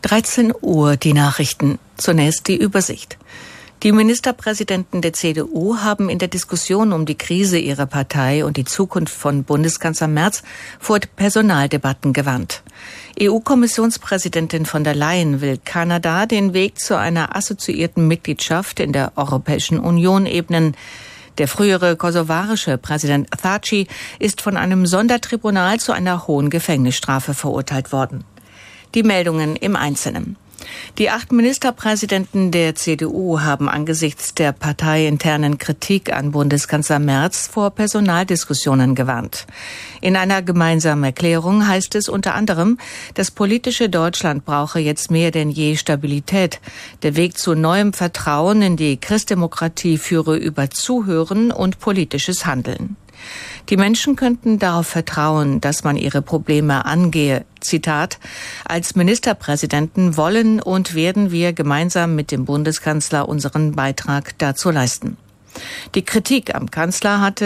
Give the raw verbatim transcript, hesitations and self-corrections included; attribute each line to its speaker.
Speaker 1: dreizehn Uhr die Nachrichten. Zunächst die Übersicht. Die Ministerpräsidenten der C D U haben in der Diskussion um die Krise ihrer Partei und die Zukunft von Bundeskanzler Merz vor Personaldebatten gewarnt. E U-Kommissionspräsidentin von der Leyen will Kanada den Weg zu einer assoziierten Mitgliedschaft in der Europäischen Union ebnen. Der frühere kosovarische Präsident Thaci ist von einem Sondertribunal zu einer hohen Gefängnisstrafe verurteilt worden. Die Meldungen im Einzelnen. Die acht Ministerpräsidenten der C D U haben angesichts der parteiinternen Kritik an Bundeskanzler Merz vor Personaldiskussionen gewarnt. In einer gemeinsamen Erklärung heißt es unter anderem, das politische Deutschland brauche jetzt mehr denn je Stabilität. Der Weg zu neuem Vertrauen in die Christdemokratie führe über Zuhören und politisches Handeln. Die Menschen könnten darauf vertrauen, dass man ihre Probleme angehe. Zitat: Als Ministerpräsidenten wollen und werden wir gemeinsam mit dem Bundeskanzler unseren Beitrag dazu leisten. Die Kritik am Kanzler hatte